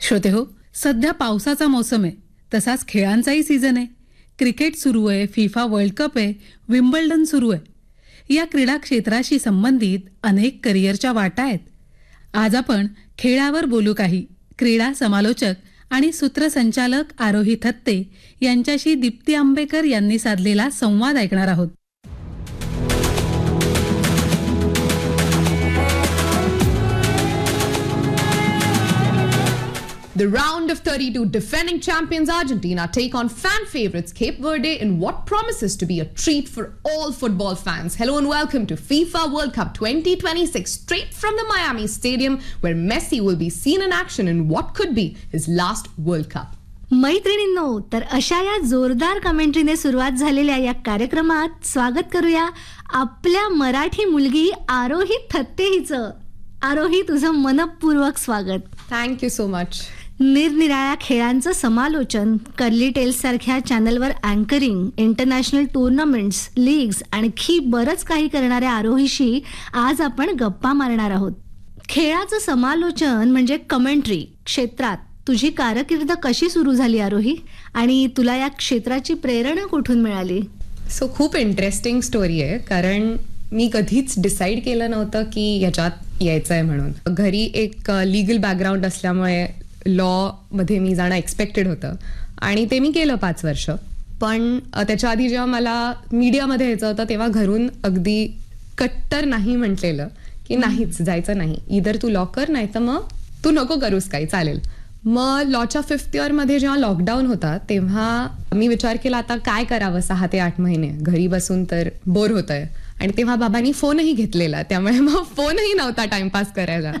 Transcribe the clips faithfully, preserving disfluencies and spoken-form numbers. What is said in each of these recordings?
श्रोतेहो, सध्या पावसाचा मोसम आहे, तसाच खेळांचाही सीझन आहे. क्रिकेट सुरू आहे, फिफा वर्ल्ड कप आहे, विम्बल्डन सुरू आहे. या क्रीडा क्षेत्राशी संबंधित अनेक करिअरच्या वाटा आहेत. आज आपण खेळावर बोलू काही. क्रीडा समालोचक आणि सूत्रसंचालक आरोही थत्ते यांच्याशी दीप्ती आंबेकर यांनी साधलेला संवाद ऐकणार आहोत. The round of thirty-two defending champions Argentina take on fan favorites Cape Verde in what promises to be a treat for all football fans. Hello and welcome to FIFA World Cup twenty twenty-six, straight from the Miami Stadium, where Messi will be seen in action in what could be his last World Cup. मैत्रिणींनो, तर अशा या जोरदार कमेंट्रीने सुरुवात झालेल्या या कार्यक्रमात स्वागत करूया आपल्या मराठी मुलगी आरोही थत्ते हिचं. आरोही, तुझं मनपूर्वक स्वागत. Thank you so much. निरनिराळ्या खेळांचं समालोचन, कर्ली टेल्स सारख्या चॅनलवर अँकरिंग, इंटरनॅशनल टुर्नामेंट्स, लीग्स आणखी बरंच काही करणाऱ्या आरोहीशी आज आपण गप्पा मारणार आहोत. खेळाचं समालोचन म्हणजे कमेंट्री क्षेत्रात तुझी कारकीर्द कशी सुरू झाली आरोही, आणि तुला या क्षेत्राची प्रेरणा कुठून मिळाली? सो खूप इंटरेस्टिंग स्टोरी आहे, कारण मी कधीच डिसाईड केलं नव्हतं की ह्याच्यात यायचं आहे म्हणून. घरी एक लीगल बॅकग्राऊंड असल्यामुळे लॉ मध्ये मी जाणं एक्सपेक्टेड होतं आणि ते मी केलं पाच वर्ष. पण त्याच्या आधी जेव्हा मला मीडियामध्ये यायचं होतं तेव्हा घरून अगदी कट्टर नाही म्हटलेलं की नाहीच, जायचं नाही, इधर तू लॉ कर नाही तर मग तू नको करूस काही, चालेल. मग लॉच्या फिफ्थ इयरमध्ये जेव्हा लॉकडाऊन होता तेव्हा मी विचार केला आता काय करावं, सहा ते आठ महिने घरी बसून तर बोर होतंय. आणि तेव्हा बाबांनी फोनही घेतलेला, त्यामुळे मग फोनही नव्हता टाइमपास करायला.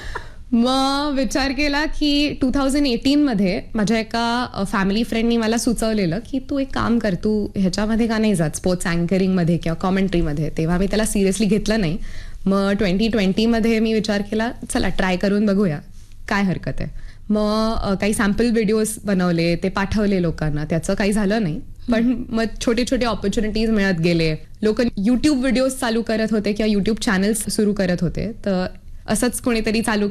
मग विचार केला की टू थाउजंड एटीन मध्ये माझ्या एका फॅमिली फ्रेंडनी मला सुचवलेलं की तू एक काम कर, तू ह्याच्यामध्ये का नाही जात स्पोर्ट्स अँकरिंगमध्ये किंवा कॉमेंट्रीमध्ये. तेव्हा मी त्याला सिरियसली घेतलं नाही. मग ट्वेंटी ट्वेंटीमध्ये मी विचार केला चला ट्राय करून बघूया, काय हरकत आहे. मग काही सॅम्पल व्हिडिओज बनवले, ते पाठवले लोकांना. त्याचं काही झालं नाही, पण मग छोटे छोटे ऑपॉर्च्युनिटीज मिळत गेले. लोक युट्यूब व्हिडिओज चालू करत होते किंवा युट्यूब चॅनल्स सुरू करत होते. तर असंच कोणीतरी चालू